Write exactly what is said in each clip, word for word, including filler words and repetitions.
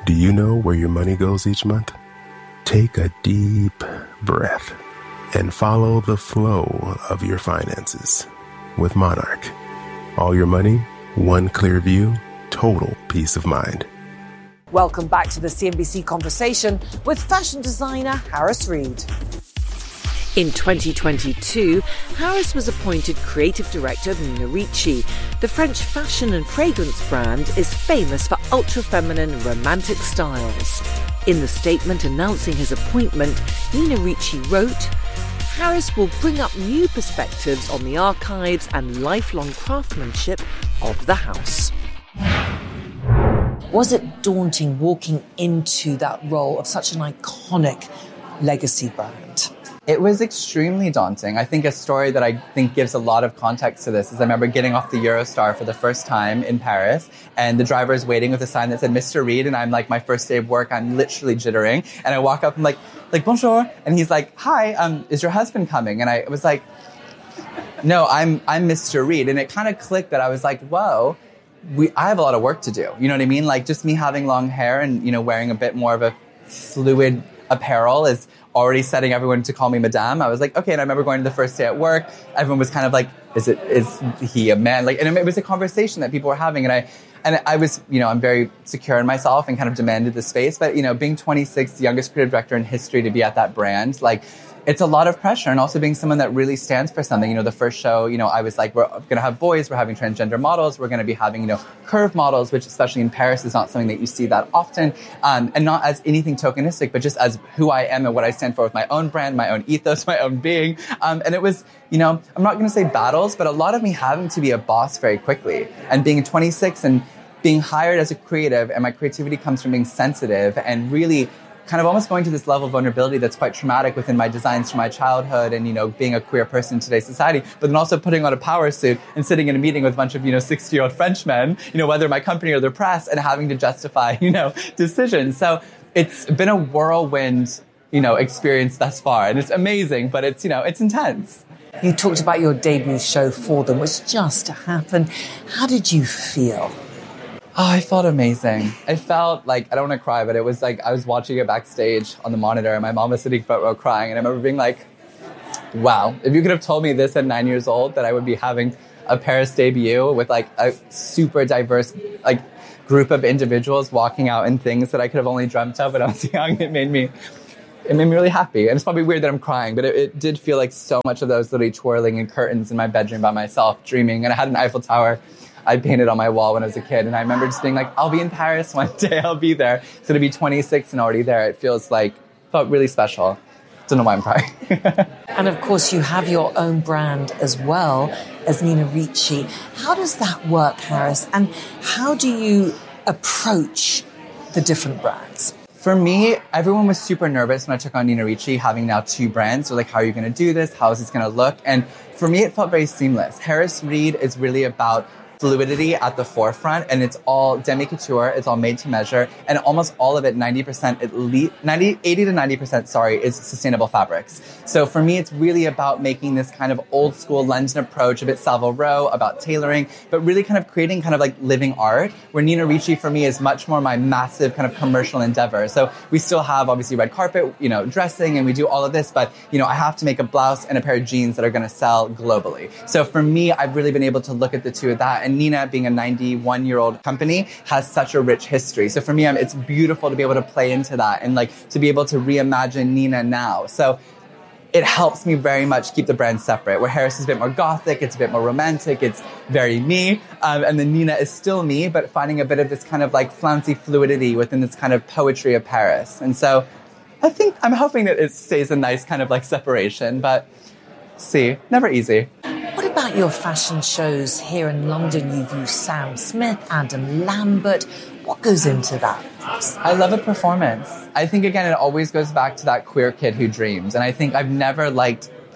Do you know where your money goes each month? Take a deep breath and follow the flow of your finances with Monarch. All your money, one clear view, total peace of mind. Welcome back to the C N B C Conversation with fashion designer Harris Reed. In twenty twenty-two, Harris was appointed creative director of Nina Ricci. The French fashion and fragrance brand is famous for ultra-feminine romantic styles. In the statement announcing his appointment, Nina Ricci wrote, "Harris will bring up new perspectives on the archives and lifelong craftsmanship of the house." Was it daunting walking into that role of such an iconic legacy brand? It was extremely daunting. I think a story that I think gives a lot of context to this is I remember getting off the Eurostar for the first time in Paris, and the driver is waiting with a sign that said Mister Reed, and I'm like, my first day of work, I'm literally jittering, and I walk up, I'm like, like bonjour, and he's like, hi, um, is your husband coming? And I was like, no, I'm I'm Mister Reed, and it kind of clicked that I was like, whoa, we I have a lot of work to do. You know what I mean? Like just me having long hair and you know wearing a bit more of a fluid apparel is already setting everyone to call me madame. I was like, okay. And I remember going to the first day at work. Everyone was kind of like, is it, is he a man? Like, and it was a conversation that people were having. And I, and I was, you know, I'm very secure in myself and kind of demanded the space. But, you know, being twenty-six, the youngest creative director in history to be at that brand, like, it's a lot of pressure. And also being someone that really stands for something. You know, the first show, you know, I was like, we're going to have boys, we're having transgender models, we're going to be having, you know, curve models, which especially in Paris is not something that you see that often. Um, and not as anything tokenistic, but just as who I am and what I stand for with my own brand, my own ethos, my own being. Um, and it was, you know, I'm not going to say battles, but a lot of me having to be a boss very quickly. And being twenty-six and being hired as a creative, and my creativity comes from being sensitive and really kind of almost going to this level of vulnerability that's quite traumatic within my designs from my childhood and, you know, being a queer person in today's society, but then also putting on a power suit and sitting in a meeting with a bunch of, you know, sixty-year-old Frenchmen, you know, whether my company or the press, and having to justify, you know, decisions. So it's been a whirlwind, you know, experience thus far. And it's amazing, but it's, you know, it's intense. You talked about your debut show For Them, which just happened. How did you feel? Oh, I felt amazing. I felt like, I don't want to cry, but it was like I was watching it backstage on the monitor and my mom was sitting front row crying. And I remember being like, wow, if you could have told me this at nine years old, that I would be having a Paris debut with like a super diverse like group of individuals walking out in things that I could have only dreamt of when I was young, it made me, it made me really happy. And it's probably weird that I'm crying, but it, it did feel like so much of those literally twirling in curtains in my bedroom by myself, dreaming. And I had an Eiffel Tower I painted on my wall when I was a kid. And I remember just being like, I'll be in Paris one day, I'll be there. So to be twenty-six and already there, it feels like, felt really special. Don't know why I'm crying. And of course, you have your own brand as well as Nina Ricci. How does that work, Harris? And how do you approach the different brands? For me, everyone was super nervous when I took on Nina Ricci, having now two brands. So like, how are you going to do this? How is this going to look? And for me, it felt very seamless. Harris Reed is really about fluidity at the forefront, and it's all demi-couture, it's all made to measure, and almost all of it, ninety percent at least, ninety, eighty to ninety percent, sorry, is sustainable fabrics. So for me, it's really about making this kind of old school London approach, a bit Savile Row, about tailoring, but really kind of creating kind of like living art, where Nina Ricci for me is much more my massive kind of commercial endeavor. So we still have obviously red carpet, you know, dressing, and we do all of this, but you know, I have to make a blouse and a pair of jeans that are going to sell globally. So for me, I've really been able to look at the two of that. And Nina, being a ninety-one-year-old company, has such a rich history. So for me, it's beautiful to be able to play into that and like to be able to reimagine Nina now. So it helps me very much keep the brand separate, where Harris is a bit more gothic, it's a bit more romantic, it's very me, um, and then Nina is still me, but finding a bit of this kind of like flouncy fluidity within this kind of poetry of Paris. And so I think, I'm hoping that it stays a nice kind of like separation, but see, never easy. What about your fashion shows here in London? You've used Sam Smith, Adam Lambert. What goes into that? I love a performance. I think, again, it always goes back to that queer kid who dreams. And I think I've never liked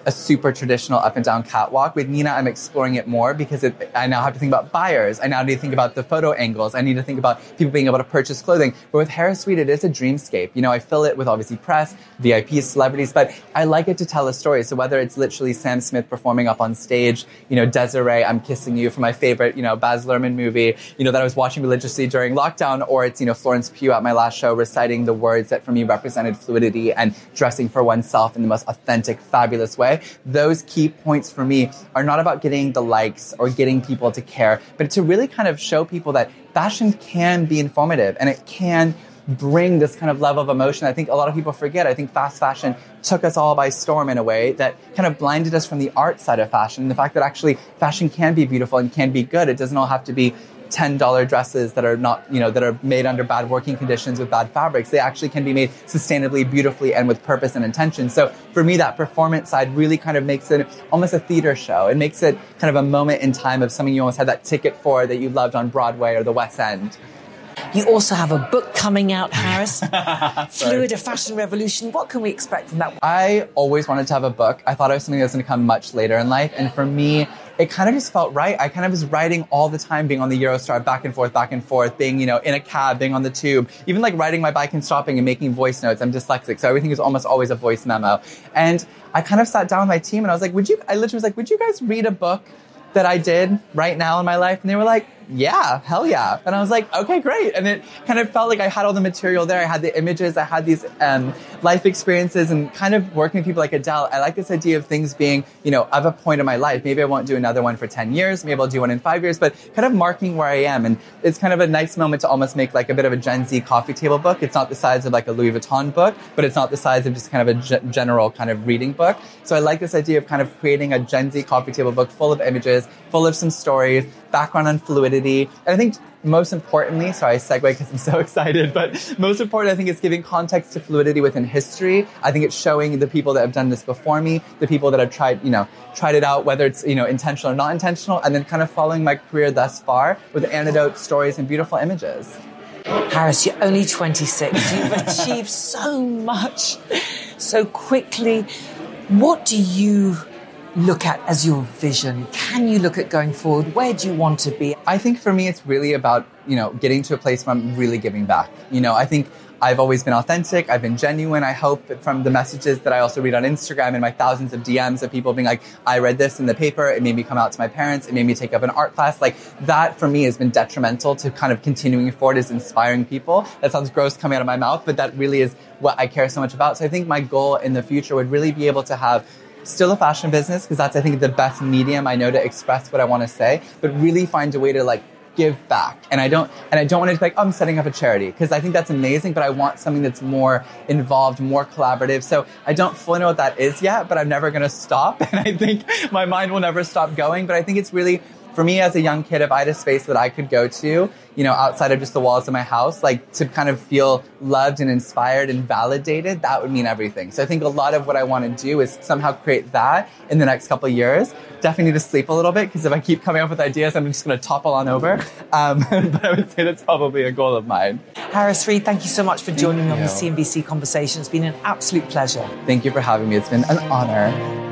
a super traditional up and down catwalk. With Nina, I'm exploring it more because it, I now have to think about buyers. I now need to think about the photo angles. I need to think about people being able to purchase clothing. But with Harris Reed, it is a dreamscape. You know, I fill it with obviously press, V I Ps, celebrities, but I like it to tell a story. So whether it's literally Sam Smith performing up on stage, you know, Desiree, I'm Kissing You from my favorite, you know, Baz Luhrmann movie, you know, that I was watching religiously during lockdown, or it's, you know, Florence Pugh at my last show reciting the words that for me represented fluidity and dressing for oneself in the most authentic, fabulous way. Those key points for me are not about getting the likes or getting people to care, but to really kind of show people that fashion can be informative and it can bring this kind of level of emotion. I think a lot of people forget. I think fast fashion took us all by storm in a way that kind of blinded us from the art side of fashion. The fact that actually fashion can be beautiful and can be good. It doesn't all have to be ten dollar dresses that are not, you know, that are made under bad working conditions with bad fabrics. They actually can be made sustainably, beautifully, and with purpose and intention. So for me, that performance side really kind of makes it almost a theater show. It makes it kind of a moment in time of something you almost had that ticket for that you loved on Broadway or the West End. You also have a book coming out, Harris. Fluid, a Fashion Revolution. What can we expect from that? I always wanted to have a book. I thought it was something that was going to come much later in life. And for me, it kind of just felt right. I kind of was writing all the time, being on the Eurostar, back and forth, back and forth, being, you know, in a cab, being on the tube, even like riding my bike and stopping and making voice notes. I'm dyslexic, so everything is almost always a voice memo. And I kind of sat down with my team and I was like, would you, I literally was like, would you guys read a book that I did right now in my life? And they were like, yeah, hell yeah. And I was like, okay, great. And it kind of felt like I had all the material there. I had the images, I had these um, life experiences, and kind of working with people like Adele. I like this idea of things being, you know, of a point in my life. Maybe I won't do another one for ten years. Maybe I'll do one in five years, but kind of marking where I am. And it's kind of a nice moment to almost make like a bit of a Gen Z coffee table book. It's not the size of like a Louis Vuitton book, but it's not the size of just kind of a g- general kind of reading book. So I like this idea of kind of creating a Gen Z coffee table book full of images, full of some stories, background on fluidity. And I think most importantly, sorry, I segue because I'm so excited, but most important, I think it's giving context to fluidity within history. I think it's showing the people that have done this before me, the people that have tried, you know, tried it out, whether it's, you know, intentional or not intentional, and then kind of following my career thus far with anecdotes, stories, and beautiful images. Harris, you're only twenty-six. You've achieved so much so quickly. What do you look at as your vision? Can you look at going forward? Where do you want to be? I think for me, it's really about, you know, getting to a place where I'm really giving back. You know, I think I've always been authentic. I've been genuine. I hope from the messages that I also read on Instagram and my thousands of D Ms of people being like, I read this in the paper. It made me come out to my parents. It made me take up an art class. Like that for me has been detrimental to kind of continuing forward as inspiring people. That sounds gross coming out of my mouth, but that really is what I care so much about. So I think my goal in the future would really be able to have still a fashion business, because that's, I think, the best medium I know to express what I want to say, but really find a way to like give back. And I don't, and I don't want to be like, oh, I'm setting up a charity, because I think that's amazing, but I want something that's more involved, more collaborative. So I don't fully know what that is yet, but I'm never going to stop. And I think my mind will never stop going. But I think it's really, for me as a young kid, if I had a space that I could go to, you know, outside of just the walls of my house, like to kind of feel loved and inspired and validated, that would mean everything. So I think a lot of what I want to do is somehow create that in the next couple of years. Definitely need to sleep a little bit, because if I keep coming up with ideas, I'm just going to topple on over. Um, but I would say that's probably a goal of mine. Harris Reed, thank you so much for joining Thank me on you. the C N B C Conversation. It's been an absolute pleasure. Thank you for having me. It's been an honor.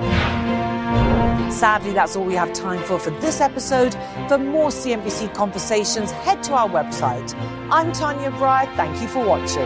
Sadly, that's all we have time for for this episode. For more C N B C Conversations, head to our website. I'm Tanya Breyer. Thank you for watching.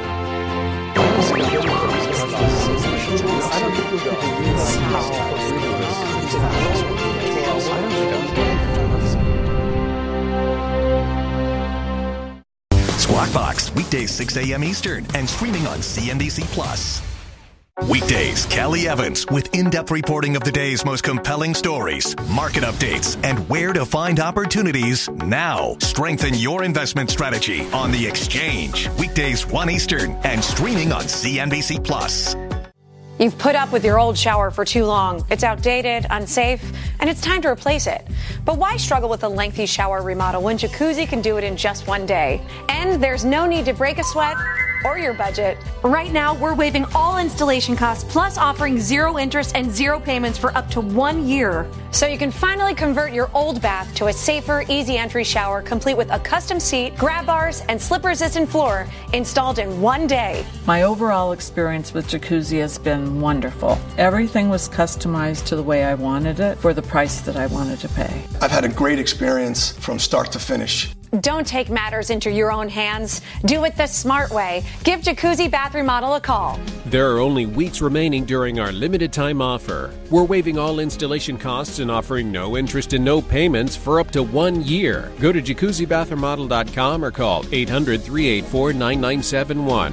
Squawk Box, weekdays six a.m. Eastern and streaming on C N B C Plus. Weekdays, Kelly Evans with in-depth reporting of the day's most compelling stories, market updates, and where to find opportunities now. Strengthen your investment strategy on The Exchange. Weekdays one Eastern and streaming on C N B C Plus. You've put up with your old shower for too long. It's outdated, unsafe, and it's time to replace it. But why struggle with a lengthy shower remodel when Jacuzzi can do it in just one day? And there's no need to break a sweat or your budget. Right now, we're waiving all installation costs plus offering zero interest and zero payments for up to one year. So you can finally convert your old bath to a safer, easy entry shower complete with a custom seat, grab bars, and slip-resistant floor installed in one day. My overall experience with Jacuzzi has been wonderful. Everything was customized to the way I wanted it for the price that I wanted to pay. I've had a great experience from start to finish. Don't take matters into your own hands. Do it the smart way. Give Jacuzzi Bath Remodel a call. There are only weeks remaining during our limited time offer. We're waiving all installation costs and offering no interest and no payments for up to one year. Go to jacuzzi bath remodel dot com or call eight hundred, three eight four, nine nine seven one.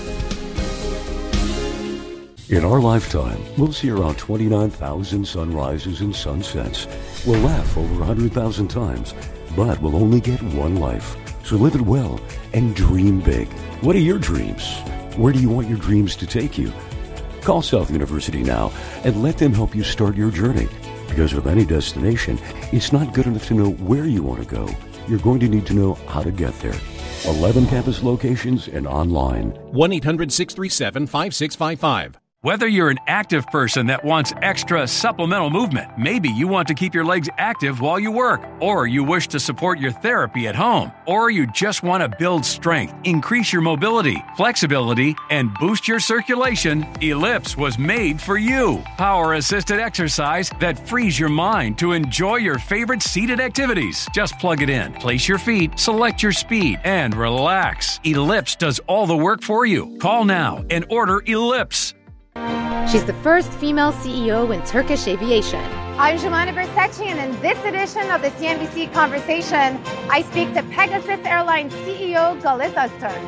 In our lifetime, we'll see around twenty-nine thousand sunrises and sunsets. We'll laugh over one hundred thousand times, but we'll only get one life. So live it well and dream big. What are your dreams? Where do you want your dreams to take you? Call South University now and let them help you start your journey. Because with any destination, it's not good enough to know where you want to go. You're going to need to know how to get there. eleven campus locations and online. one eight hundred, six three seven, five six five five. Whether you're an active person that wants extra supplemental movement, maybe you want to keep your legs active while you work, or you wish to support your therapy at home, or you just want to build strength, increase your mobility, flexibility, and boost your circulation, Ellipse was made for you. Power-assisted exercise that frees your mind to enjoy your favorite seated activities. Just plug it in, place your feet, select your speed, and relax. Ellipse does all the work for you. Call now and order Ellipse. She's the first female C E O in Turkish aviation. I'm Jumana Bersachi, and in this edition of the C N B C Conversation, I speak to Pegasus Airlines C E O Güliz Öztürk.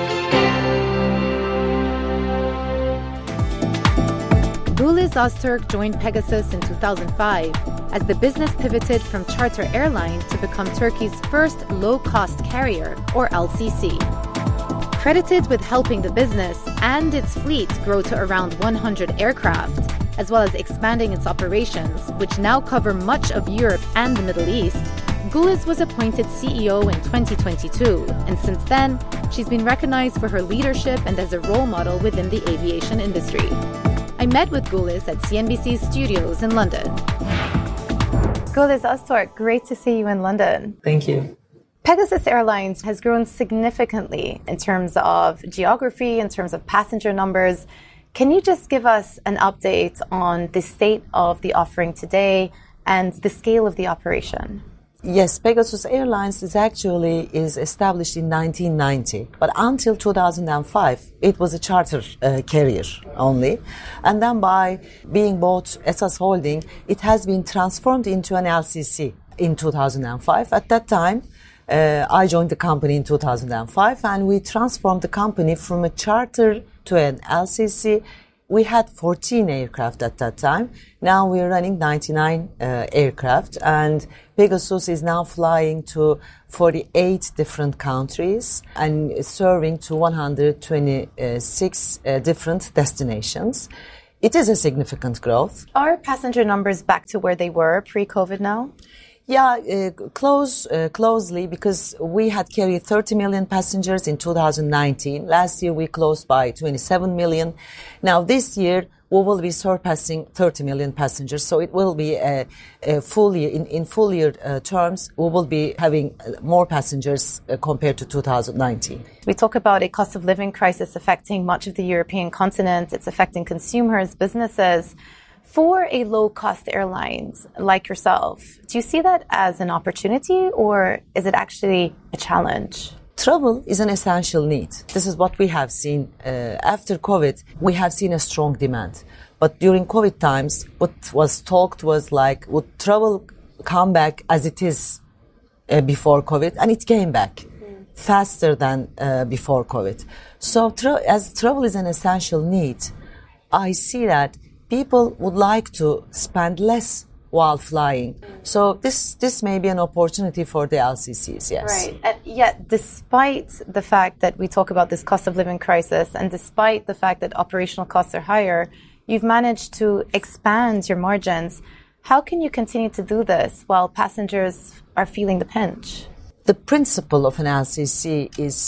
Güliz Öztürk joined Pegasus in two thousand five as the business pivoted from charter airline to become Turkey's first low-cost carrier, or L C C. Credited with helping the business and its fleet grow to around one hundred aircraft, as well as expanding its operations, which now cover much of Europe and the Middle East, Güliz was appointed C E O in twenty twenty-two, and since then, she's been recognized for her leadership and as a role model within the aviation industry. I met with Güliz at C N B C's studios in London. Güliz Öztürk, great to see you in London. Thank you. Pegasus Airlines has grown significantly in terms of geography, in terms of passenger numbers. Can you just give us an update on the state of the offering today and the scale of the operation? Yes, Pegasus Airlines is actually is established in nineteen ninety, but until two thousand five, it was a charter uh, carrier only. And then by being bought Esas Holding, it has been transformed into an L C C in two thousand five. At that time, Uh, I joined the company in two thousand five, and we transformed the company from a charter to an L C C. We had fourteen aircraft at that time. Now we're running ninety-nine uh, aircraft, and Pegasus is now flying to forty-eight different countries and serving to one hundred twenty-six uh, different destinations. It is a significant growth. Are passenger numbers back to where they were pre-COVID now? Yeah, uh, close, uh, closely, because we had carried thirty million passengers in two thousand nineteen. Last year we closed by twenty-seven million. Now this year we will be surpassing thirty million passengers. So it will be a, a full year, in, in full year uh, terms, we will be having more passengers uh, compared to two thousand nineteen. We talk about a cost of living crisis affecting much of the European continent. It's affecting consumers, businesses. For a low-cost airline like yourself, do you see that as an opportunity, or is it actually a challenge? Travel is an essential need. This is what we have seen. Uh, after COVID, we have seen a strong demand. But during COVID times, what was talked was like, would travel come back as it is uh, before COVID? And it came back mm. faster than uh, before COVID. So tra- as travel is an essential need, I see that people would like to spend less while flying. So this this may be an opportunity for the L C Cs, yes. Right. And yet, despite the fact that we talk about this cost of living crisis, and despite the fact that operational costs are higher, you've managed to expand your margins. How can you continue to do this while passengers are feeling the pinch? The principle of an L C C is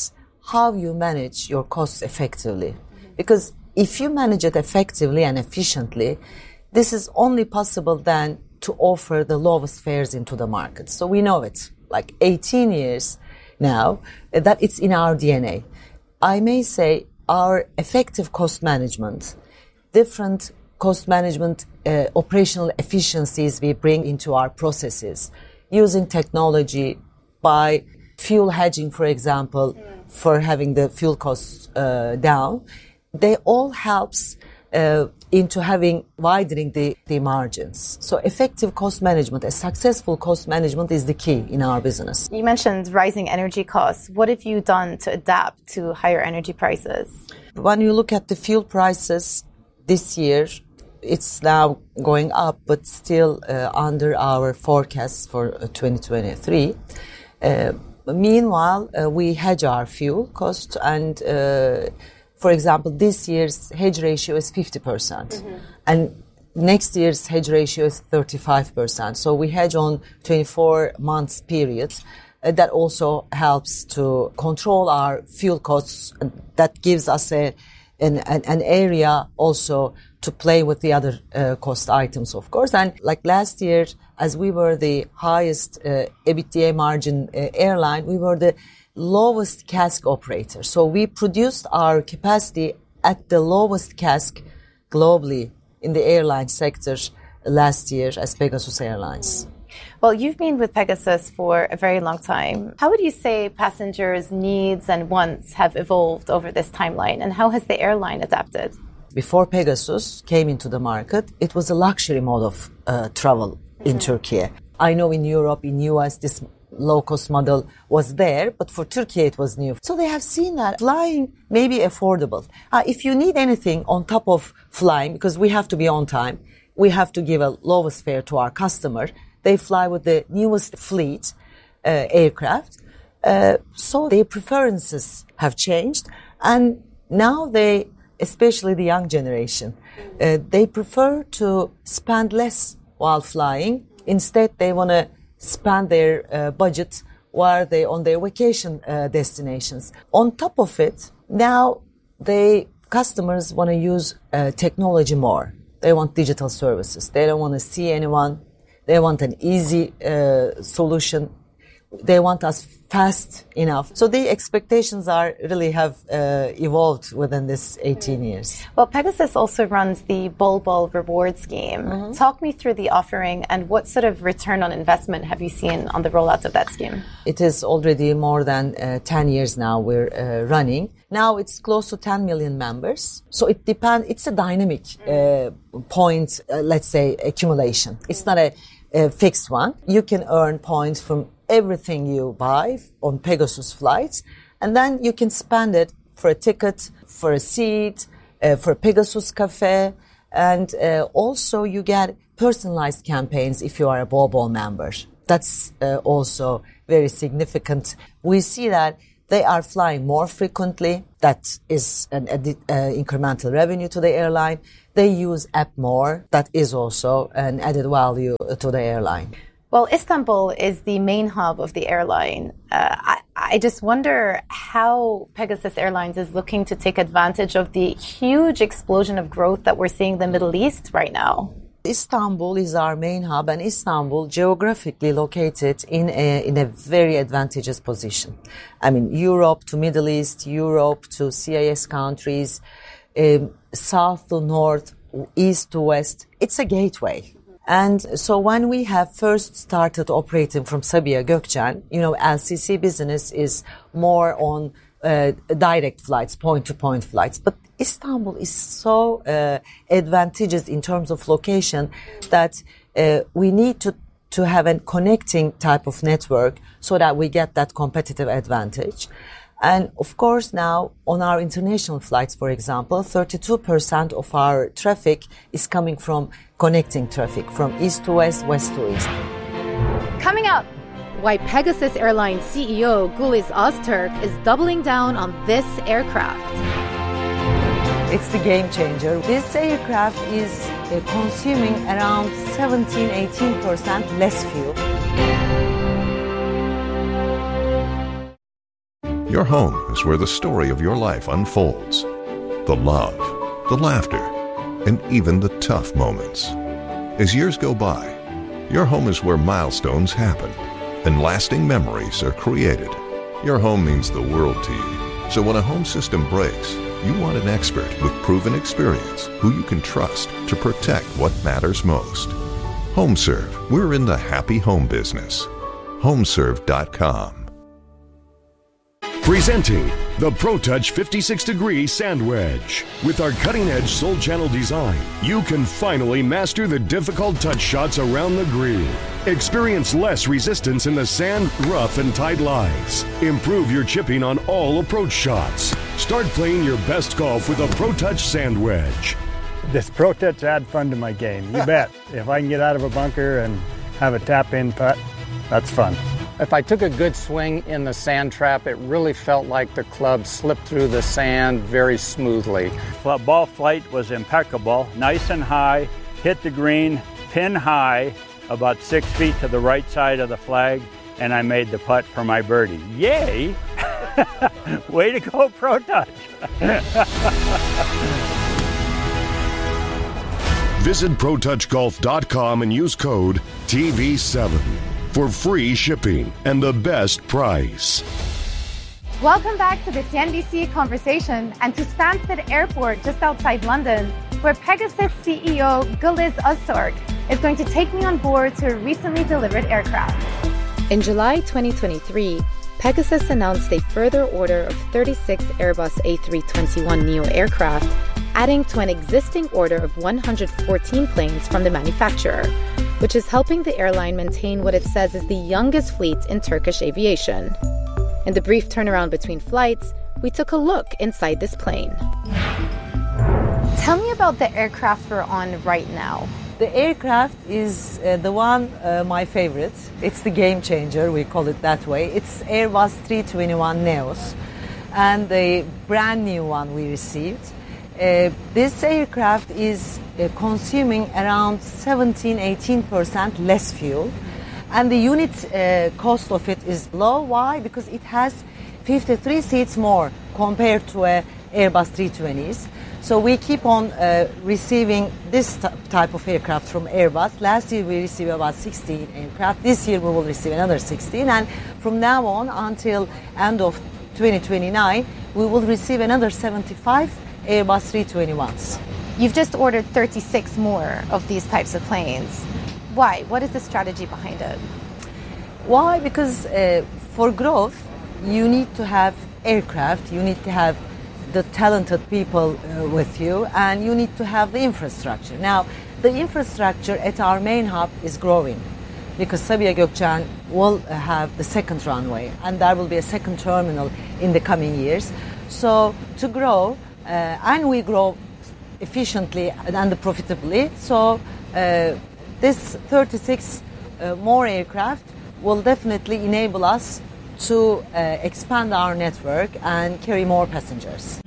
how you manage your costs effectively. Because if you manage it effectively and efficiently, this is only possible then to offer the lowest fares into the market. So we know it, like eighteen years now, that it's in our D N A. I may say our effective cost management, different cost management uh, operational efficiencies we bring into our processes, using technology by fuel hedging, for example, mm. for having the fuel costs uh, down, they all helps uh, into having widening the, the margins. So effective cost management, a successful cost management is the key in our business. You mentioned rising energy costs. What have you done to adapt to higher energy prices? When you look at the fuel prices this year, it's now going up, but still uh, under our forecast for uh, twenty twenty-three. Uh, meanwhile, uh, we hedge our fuel cost, and uh, for example, this year's hedge ratio is fifty percent, mm-hmm. and next year's hedge ratio is thirty-five percent. So we hedge on twenty-four months period. Uh, that also helps to control our fuel costs. And that gives us a an, an, an area also to play with the other uh, cost items, of course. And like last year, as we were the highest uh, EBITDA margin uh, airline, we were the lowest C A S K operator. So we produced our capacity at the lowest C A S K globally in the airline sector last year as Pegasus Airlines. Well, you've been with Pegasus for a very long time. How would you say passengers' needs and wants have evolved over this timeline, and how has the airline adapted? Before Pegasus came into the market, it was a luxury mode of uh, travel mm-hmm. in Turkey. I know in Europe, in U S, this low-cost model was there, but for Turkey it was new. So they have seen that flying may be affordable. Uh, if you need anything on top of flying, because we have to be on time, we have to give a lowest fare to our customer. They fly with the newest fleet uh, aircraft. Uh, so their preferences have changed. And now they, especially the young generation, uh, they prefer to spend less while flying. Instead, they want to spend their uh, budget while they're on their vacation uh, destinations. On top of it, now they customers want to use uh, technology more. They want digital services. They don't want to see anyone. They want an easy uh, solution. They want us fast enough. So the expectations are really have uh, evolved within this eighteen years. Well, Pegasus also runs the Bol Bol reward scheme. Mm-hmm. Talk me through the offering and what sort of return on investment have you seen on the rollout of that scheme? It is already more than uh, ten years now we're uh, running. Now it's close to ten million members. So it depends. It's a dynamic uh, point, uh, let's say, accumulation. It's not a, a fixed one. You can earn points from everything you buy on Pegasus flights, and then you can spend it for a ticket, for a seat, uh, for a Pegasus cafe, and uh, also you get personalized campaigns if you are a Bol Bol member. That's uh, also very significant. We see that they are flying more frequently. That is an adi- uh, incremental revenue to the airline. They use app more. That is also an added value to the airline. Well, Istanbul is the main hub of the airline. Uh, I, I just wonder how Pegasus Airlines is looking to take advantage of the huge explosion of growth that we're seeing in the Middle East right now. Istanbul is our main hub, and Istanbul geographically located in a, in a very advantageous position. I mean, Europe to Middle East, Europe to C I S countries, um, south to north, east to west. It's a gateway. And so when we have first started operating from Sabiha Gökçen, you know, L C C business is more on uh, direct flights, point-to-point flights. But Istanbul is so uh, advantageous in terms of location that uh, we need to, to have a connecting type of network so that we get that competitive advantage. And of course now on our international flights, for example, thirty-two percent of our traffic is coming from connecting traffic from east to west, west to east. Coming up, why Pegasus Airlines C E O Güliz Öztürk is doubling down on this aircraft. It's the game changer. This aircraft is uh, consuming around seventeen to eighteen percent less fuel. Your home is where the story of your life unfolds. The love, the laughter, and even the tough moments. As years go by, your home is where milestones happen and lasting memories are created. Your home means the world to you. So when a home system breaks, you want an expert with proven experience who you can trust to protect what matters most. HomeServe, we're in the happy home business. homeserve dot com. Presenting the ProTouch fifty-six degree Sand Wedge. With our cutting-edge Soul Channel design, you can finally master the difficult touch shots around the green. Experience less resistance in the sand, rough, and tight lies. Improve your chipping on all approach shots. Start playing your best golf with a ProTouch Sand Wedge. This ProTouch add fun to my game, you bet. If I can get out of a bunker and have a tap-in putt, that's fun. If I took a good swing in the sand trap, it really felt like the club slipped through the sand very smoothly. Ball flight was impeccable, nice and high, hit the green, pin high, about six feet to the right side of the flag, and I made the putt for my birdie. Yay! Way to go, ProTouch! Visit Pro Touch Golf dot com and use code T V seven. For free shipping and the best price. Welcome back to the C N B C Conversation and to Stansted Airport just outside London, where Pegasus C E O Güliz Öztürk is going to take me on board to a recently delivered aircraft. In July twenty twenty-three, Pegasus announced a further order of thirty-six Airbus A three twenty-one neo aircraft, adding to an existing order of one hundred fourteen planes from the manufacturer, which is helping the airline maintain what it says is the youngest fleet in Turkish aviation. In the brief turnaround between flights, we took a look inside this plane. Tell me about the aircraft we're on right now. The aircraft is uh, the one, uh, my favorite. It's the game changer, we call it that way. It's Airbus three twenty-one neos, and the brand new one we received. Uh, this aircraft is uh, consuming around seventeen to eighteen percent less fuel, and the unit uh, cost of it is low. Why? Because it has fifty-three seats more compared to a Airbus three twenties. So we keep on uh, receiving this t- type of aircraft from Airbus. Last year we received about sixteen aircraft. This year we will receive another sixteen, and from now on until end of twenty twenty-nine, we will receive another seventy-five Airbus three twenty-ones. You've just ordered thirty-six more of these types of planes. Why? What is the strategy behind it? Why? Because uh, for growth, you need to have aircraft, you need to have the talented people uh, with you, and you need to have the infrastructure. Now, the infrastructure at our main hub is growing because Sabiha Gökçen will have the second runway, and there will be a second terminal in the coming years. So to grow, uh, and we grow efficiently and profitably, so uh, this thirty-six uh, more aircraft will definitely enable us to uh, expand our network and carry more passengers.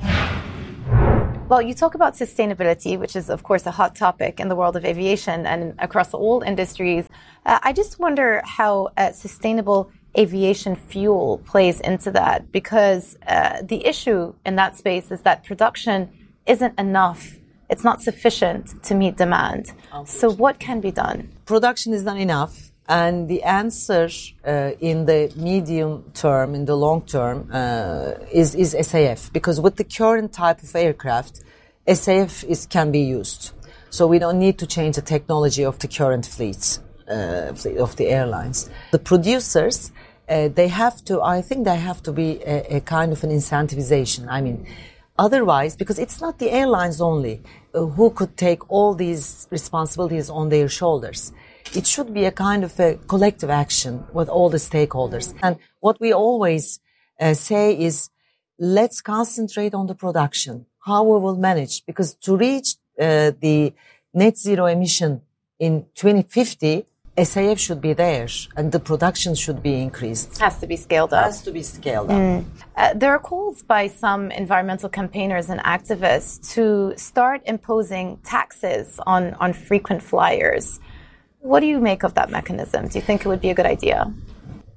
Well, you talk about sustainability, which is, of course, a hot topic in the world of aviation and across all industries. Uh, I just wonder how uh, sustainable aviation fuel plays into that, because uh, the issue in that space is that production isn't enough. It's not sufficient to meet demand. So what can be done? Production is not enough. And the answer uh, in the medium term, in the long term, uh, is, is S A F. Because with the current type of aircraft, S A F is, can be used. So we don't need to change the technology of the current fleets, uh, of the airlines. The producers, uh, they have to, I think they have to be a, a kind of an incentivization. I mean, otherwise, because it's not the airlines only uh, who could take all these responsibilities on their shoulders. It should be a kind of a collective action with all the stakeholders. And what we always uh, say is, let's concentrate on the production, how we will manage. Because to reach uh, the net zero emission in twenty fifty, S A F should be there and the production should be increased. Has to be scaled up. Has to be scaled up. Mm. Uh, there are calls by some environmental campaigners and activists to start imposing taxes on, on frequent flyers. What do you make of that mechanism? Do you think it would be a good idea?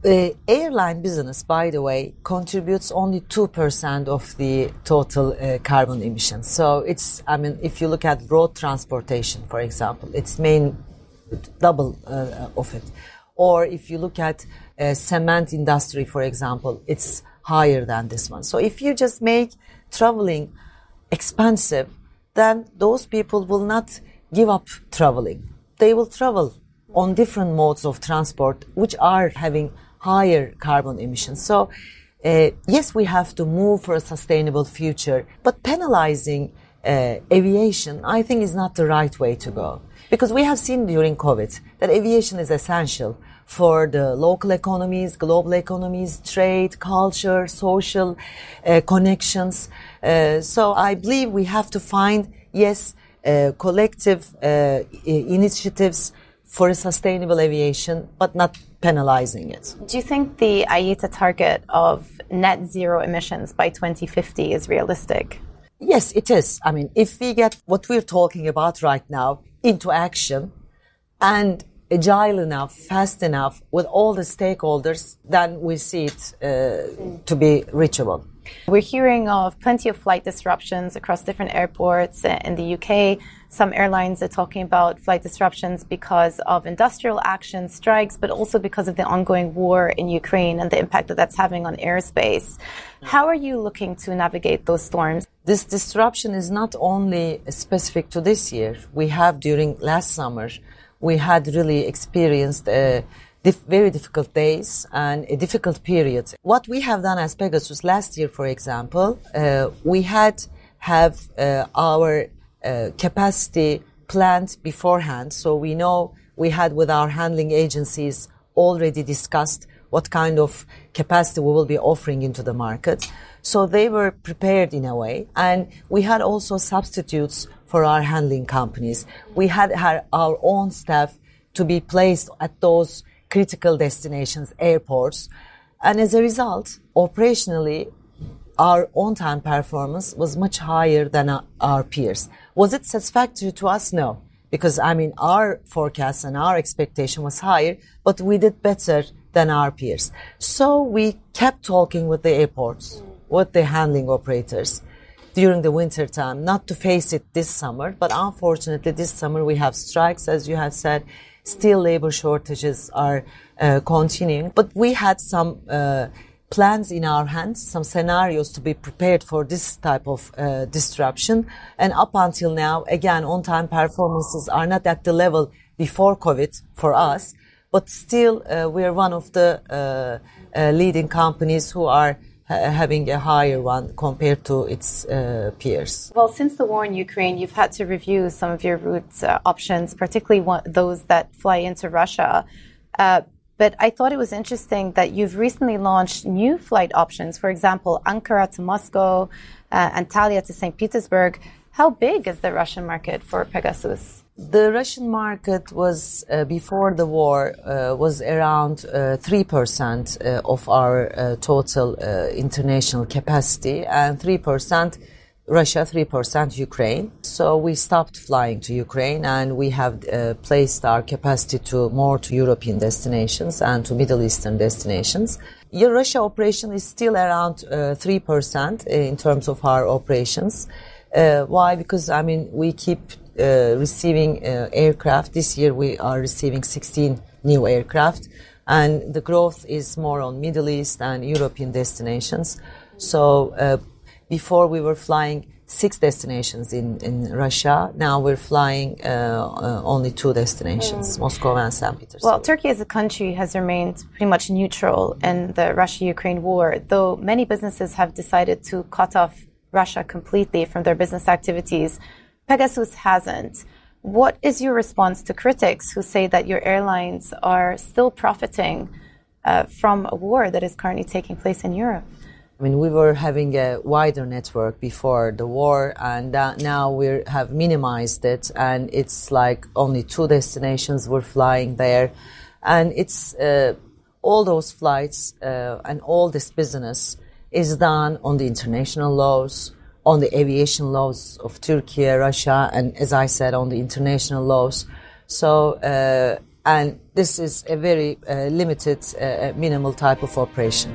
Uh, airline business, by the way, contributes only two percent of the total uh, carbon emissions. So it's, I mean, if you look at road transportation, for example, it's main double uh, of it. Or if you look at uh, cement industry, for example, it's higher than this one. So if you just make traveling expensive, then those people will not give up traveling. They will travel on different modes of transport, which are having higher carbon emissions. So, uh, yes, we have to move for a sustainable future, but penalizing uh, aviation, I think, is not the right way to go. Because we have seen during COVID that aviation is essential for the local economies, global economies, trade, culture, social uh, connections. Uh, so I believe we have to find, yes, uh, collective uh, initiatives for a sustainable aviation, but not penalizing it. Do you think the I A T A target of net zero emissions by twenty fifty is realistic? Yes, it is. I mean, if we get what we're talking about right now into action and agile enough, fast enough with all the stakeholders, then we see it uh, to be reachable. We're hearing of plenty of flight disruptions across different airports in the U K. Some airlines are talking about flight disruptions because of industrial action, strikes, but also because of the ongoing war in Ukraine and the impact that that's having on airspace. How are you looking to navigate those storms? This disruption is not only specific to this year. We have during last summer, we had really experienced a Dif- very difficult days and a difficult period. What we have done as Pegasus last year, for example, uh, we had have uh, our uh, capacity planned beforehand. So we know we had with our handling agencies already discussed what kind of capacity we will be offering into the market. So they were prepared in a way. And we had also substitutes for our handling companies. We had, had our own staff to be placed at those critical destinations, airports. And as a result, operationally, our on-time performance was much higher than our, our peers. Was it satisfactory to us? No. Because, I mean, our forecast and our expectation was higher, but we did better than our peers. So we kept talking with the airports, with the handling operators during the winter time, not to face it this summer, but unfortunately this summer we have strikes, as you have said. Still, labor shortages are uh, continuing. But we had some uh, plans in our hands, some scenarios to be prepared for this type of uh, disruption. And up until now, again, on-time performances are not at the level before COVID for us. But still, uh, we are one of the uh, uh, leading companies who are having a higher one compared to its uh, peers. Well, since the war in Ukraine, you've had to review some of your route uh, options, particularly one, those that fly into Russia. Uh, but I thought it was interesting that you've recently launched new flight options. For example, Ankara to Moscow, uh, Antalya to Saint Petersburg. How big is the Russian market for Pegasus? The Russian market was, uh, before the war, uh, was around uh, three percent uh, of our uh, total uh, international capacity, and three percent Russia, three percent Ukraine. So we stopped flying to Ukraine, and we have uh, placed our capacity to more to European destinations and to Middle Eastern destinations. Your Russia operation is still around uh, three percent in terms of our operations. Uh, why? Because, I mean, we keep uh, receiving uh, aircraft. This year we are receiving sixteen new aircraft, and the growth is more on Middle East and European destinations. So uh, before we were flying six destinations in, in Russia. Now we're flying uh, uh, only two destinations, mm. Moscow and Saint Petersburg. Well, Turkey as a country has remained pretty much neutral in the Russia-Ukraine war, though many businesses have decided to cut off Russia completely from their business activities. Pegasus hasn't. What is your response to critics who say that your airlines are still profiting uh, from a war that is currently taking place in Europe? I mean, we were having a wider network before the war, and uh, now we have minimized it, and it's like only two destinations we're flying there. And it's uh, all those flights uh, and all this business is done on the international laws, on the aviation laws of Turkey, Russia, and as I said, on the international laws. So uh, And this is a very uh, limited, uh, minimal type of operation.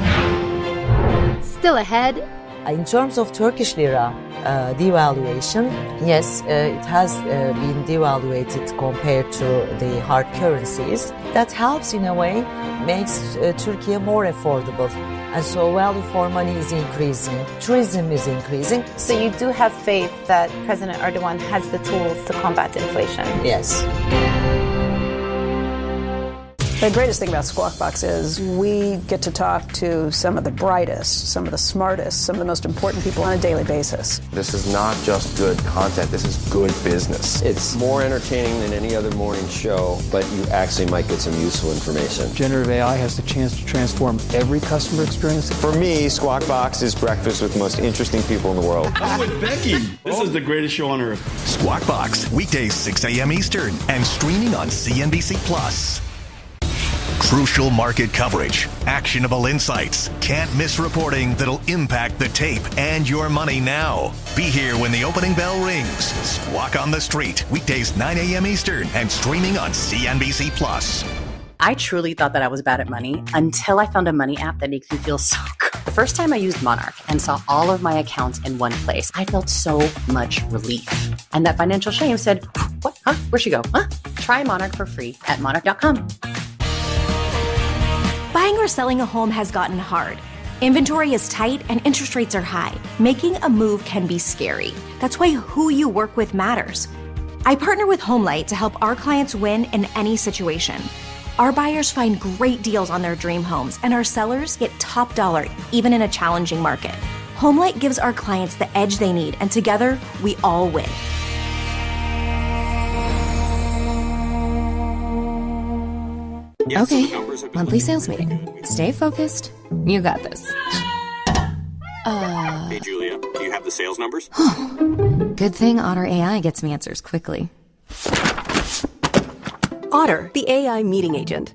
Still ahead. In terms of Turkish lira uh, devaluation, yes, uh, it has uh, been devaluated compared to the hard currencies. That helps in a way, makes uh, Turkey more affordable. And so value for money is increasing, tourism is increasing. So you do have faith that President Erdogan has the tools to combat inflation? Yes. The greatest thing about Squawk Box is we get to talk to some of the brightest, some of the smartest, some of the most important people on a daily basis. This is not just good content, this is good business. It's more entertaining than any other morning show, but you actually might get some useful information. Generative A I has the chance to transform every customer experience. For me, Squawk Box is breakfast with the most interesting people in the world. I'm with Becky. This is the greatest show on earth. Squawk Box, weekdays six a.m. Eastern and streaming on C N B C Plus. Crucial market coverage, actionable insights, can't miss reporting that'll impact the tape and your money now. Be here when the opening bell rings. Squawk on the Street, weekdays nine a.m. Eastern and streaming on C N B C Plus. I truly thought that I was bad at money until I found a money app that makes me feel so good. The first time I used Monarch and saw all of my accounts in one place, I felt so much relief. And that financial shame said, what? Huh? Where'd she go? Huh? Try Monarch for free at monarch dot com. Buying or selling a home has gotten hard. Inventory is tight and interest rates are high. Making a move can be scary. That's why who you work with matters. I partner with HomeLight to help our clients win in any situation. Our buyers find great deals on their dream homes, and our sellers get top dollar even in a challenging market. HomeLight gives our clients the edge they need, and together, we all win. Okay, monthly sales meeting. Stay focused. You got this. Uh, hey, Julia, do you have the sales numbers? Good thing Otter A I gets me answers quickly. Otter, the A I meeting agent.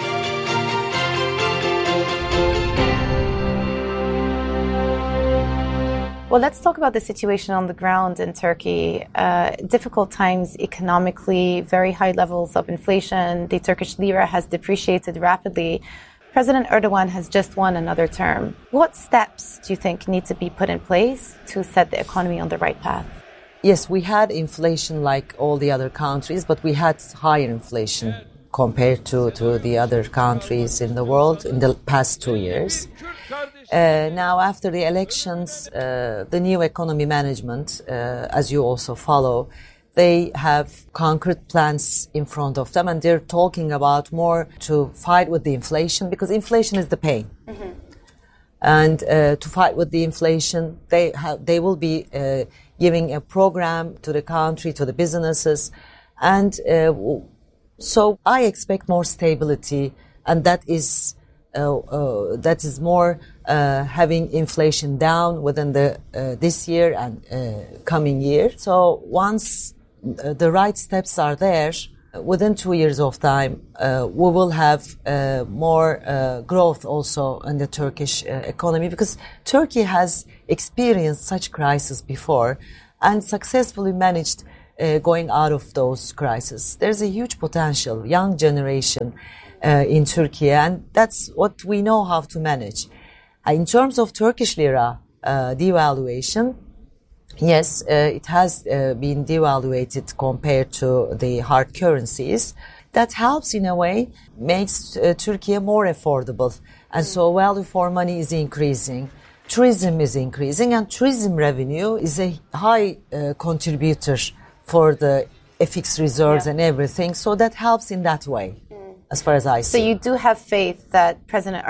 Well, let's talk about the situation on the ground in Turkey. Uh, difficult times economically, very high levels of inflation. The Turkish lira has depreciated rapidly. President Erdogan has just won another term. What steps do you think need to be put in place to set the economy on the right path? Yes, we had inflation like all the other countries, but we had higher inflation compared to, to the other countries in the world in the past two years. Uh, now, after the elections, uh, the new economy management, uh, as you also follow, they have concrete plans in front of them, and they're talking about more to fight with the inflation, because inflation is the pain. Mm-hmm. And uh, to fight with the inflation, they have, they will be uh, giving a program to the country, to the businesses, and uh, so I expect more stability, and that is uh, uh, that is more uh, having inflation down within the uh, this year and uh, coming year. So once uh, the right steps are there, within two years of time, uh, we will have uh, more uh, growth also in the Turkish uh, economy, because Turkey has experienced such crises before and successfully managed uh, going out of those crises. There's a huge potential, young generation uh, in Turkey, and that's what we know how to manage. Uh, in terms of Turkish lira uh, devaluation, yes, uh, it has uh, been devaluated compared to the hard currencies. That helps in a way, makes uh, Turkey more affordable. And so value for money is increasing. Tourism is increasing, and tourism revenue is a high uh, contributor for the F X reserves yeah. and everything. So that helps in that way, mm. as far as I see. So you do have faith that President